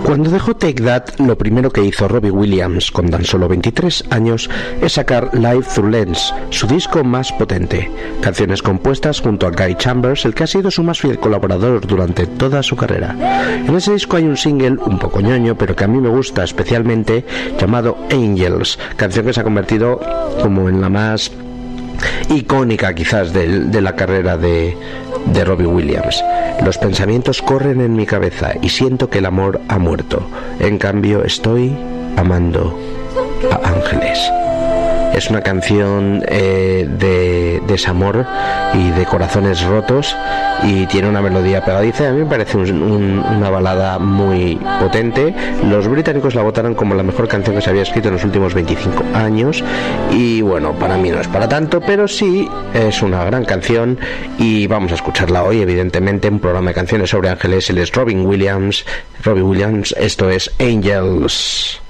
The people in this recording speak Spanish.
Cuando dejó Take That, lo primero que hizo Robbie Williams, con tan solo 23 años, es sacar Live Through Lens, su disco más potente. Canciones compuestas junto a Guy Chambers, el que ha sido su más fiel colaborador durante toda su carrera. En ese disco hay un single, un poco ñoño, pero que a mí me gusta especialmente, llamado Angels, canción que se ha convertido como en la más icónica quizás de la carrera de Robbie Williams. Los pensamientos corren en mi cabeza y siento que el amor ha muerto. En cambio estoy amando a ángeles. Es una canción de desamor y de corazones rotos, y tiene una melodía pegadiza. A mí me parece una balada muy potente. Los británicos la votaron como la mejor canción que se había escrito en los últimos 25 años, y bueno, para mí no es para tanto, pero sí es una gran canción y vamos a escucharla hoy, evidentemente, en un programa de canciones sobre ángeles. Él es Robbie Williams, esto es Angels.